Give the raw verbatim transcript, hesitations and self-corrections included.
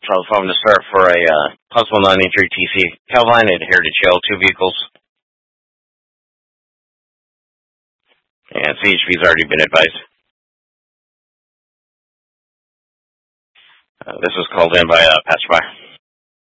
Telephone to start for a uh, possible nine eighty-three T C Calvine at Heritage Hill, two vehicles. And C H P's already been advised. Uh, this was called in by uh, passerby.